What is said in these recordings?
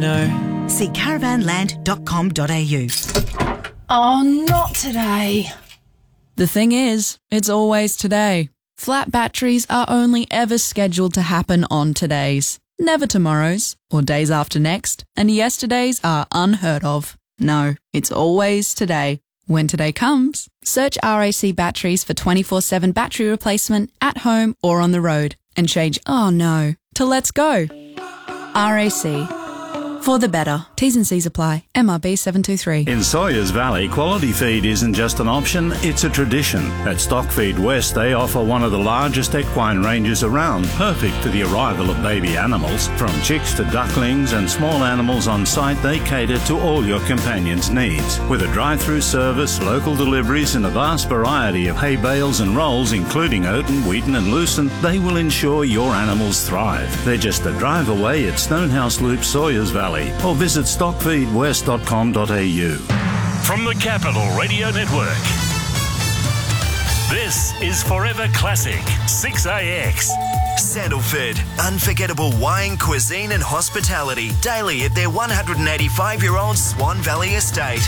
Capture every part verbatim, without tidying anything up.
No. See caravan land dot com dot a u. Oh, not today. The thing is, it's always today. Flat batteries are only ever scheduled to happen on todays, never tomorrows or days after next, and yesterdays are unheard of. No, it's always today. When today comes, search R A C batteries for twenty-four seven battery replacement at home or on the road and change "oh no" to "let's go." R A C. For the better. T's and C's apply. M R B seven two three. In Sawyers Valley, quality feed isn't just an option, it's a tradition. At Stockfeed West, they offer one of the largest equine ranges around, perfect for the arrival of baby animals. From chicks to ducklings and small animals on site, they cater to all your companions' needs. With a drive-through service, local deliveries and a vast variety of hay bales and rolls, including Oaten, Wheaton and Lucent, they will ensure your animals thrive. They're just a drive away at Stonehouse Loop, Sawyers Valley, or visit stockfeed west dot com dot a u. From the Capital Radio Network, this is Forever Classic six A X. Sandalford, unforgettable wine, cuisine and hospitality daily at their one hundred eighty-five-year-old Swan Valley estate.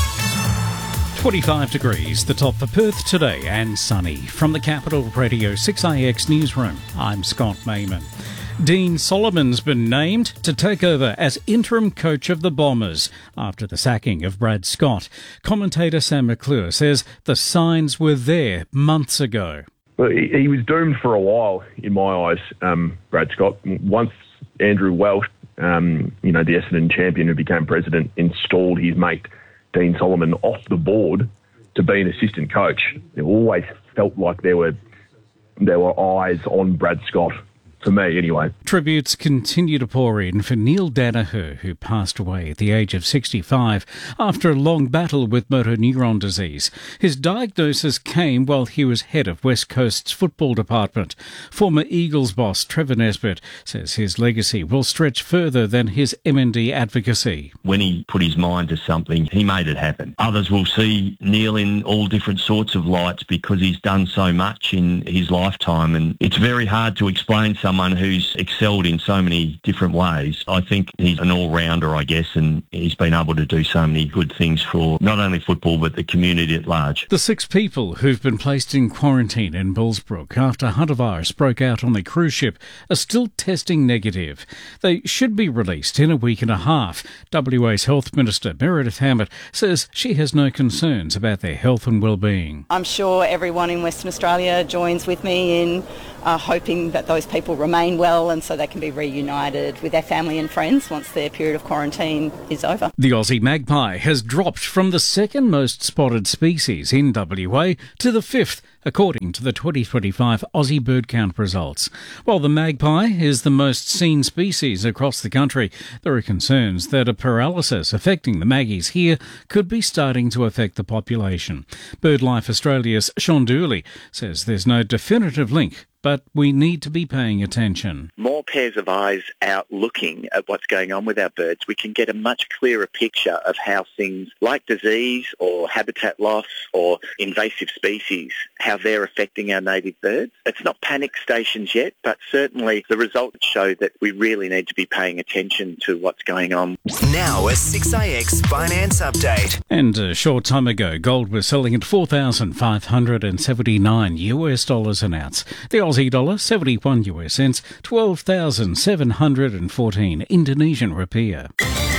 twenty-five degrees, the top for Perth today, and sunny. From the Capital Radio six A X newsroom, I'm Scott Mayman. Dean Solomon's been named to take over as interim coach of the Bombers after the sacking of Brad Scott. Commentator Sam McClure says the signs were there months ago. Well, he, he was doomed for a while, in my eyes, um, Brad Scott. Once Andrew Welsh, um, you know, the Essendon champion who became president, installed his mate Dean Solomon off the board to be an assistant coach, it always felt like there were there were eyes on Brad Scott. For me, anyway. Tributes continue to pour in for Neil Danaher, who passed away at the age of sixty-five after a long battle with motor neuron disease. His diagnosis came while he was head of West Coast's football department. Former Eagles boss Trevor Nesbitt says his legacy will stretch further than his M and D advocacy. When he put his mind to something, he made it happen. Others will see Neil in all different sorts of lights because he's done so much in his lifetime, and it's very hard to explain something. Someone who's excelled in so many different ways. I think he's an all-rounder, I guess, and he's been able to do so many good things for not only football but the community at large. The six people who've been placed in quarantine in Bullsbrook after hantavirus broke out on the cruise ship are still testing negative. They should be released in a week and a half. W A's Health Minister Meredith Hammett says she has no concerns about their health and well-being. I'm sure everyone in Western Australia joins with me in uh, hoping that those people remain well and so they can be reunited with their family and friends once their period of quarantine is over. The Aussie magpie has dropped from the second most spotted species in W A to the fifth, according to the twenty twenty-five Aussie bird count results. While the magpie is the most seen species across the country, there are concerns that a paralysis affecting the maggies here could be starting to affect the population. BirdLife Australia's Sean Dooley says there's no definitive link, but we need to be paying attention. More pairs of eyes out looking at what's going on with our birds, we can get a much clearer picture of how things like disease or habitat loss or invasive species, how they're affecting our native birds. It's not panic stations yet, but certainly the results show that we really need to be paying attention to what's going on. Now a six A X Finance Update. And a short time ago, gold was selling at four thousand five hundred seventy-nine U S dollars an ounce. The Aussie dollar, seventy-one U S cents, twelve thousand seven hundred fourteen Indonesian rupiah.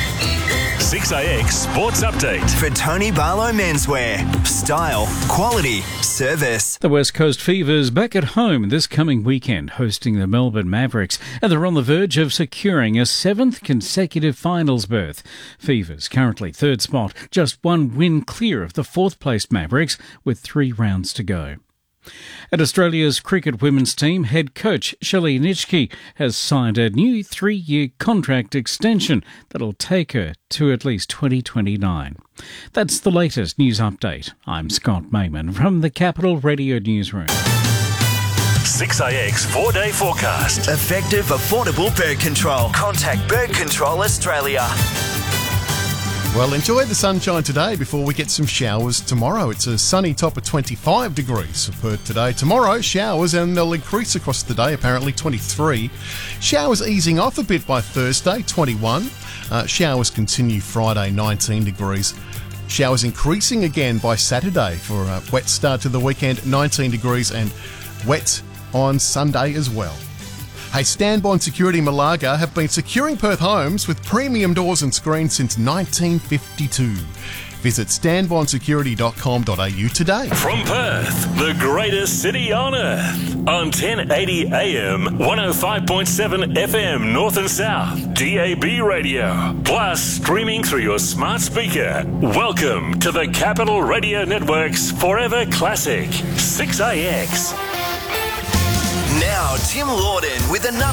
six A X Sports Update. For Tony Barlow Menswear. Style, quality, service. The West Coast Fever's back at home this coming weekend, hosting the Melbourne Mavericks, and they're on the verge of securing a seventh consecutive finals berth. Fever's currently third spot, just one win clear of the fourth-placed Mavericks, with three rounds to go. And Australia's cricket women's team head coach Shelley Nitschke has signed a new three-year contract extension that'll take her to at least twenty twenty-nine. That's the latest news update. I'm Scott Mayman from the Capital Radio Newsroom. six A X four-day forecast. Effective, affordable bird control. Contact Bird Control Australia. Well, enjoy the sunshine today before we get some showers tomorrow. It's a sunny top of twenty-five degrees for Perth today. Tomorrow, showers, and they'll increase across the day, apparently twenty-three. Showers easing off a bit by Thursday, twenty-one. Uh, showers continue Friday, nineteen degrees. Showers increasing again by Saturday for a wet start to the weekend, nineteen degrees, and wet on Sunday as well. Hey, Stanbond Security Malaga have been securing Perth homes with premium doors and screens since nineteen fifty-two. Visit stanbond security dot com dot a u today. From Perth, the greatest city on earth, on ten eighty A M, one oh five point seven F M North and South, D A B radio, plus streaming through your smart speaker. Welcome to the Capital Radio Network's Forever Classic, six A X. Now, Tim Lawden with another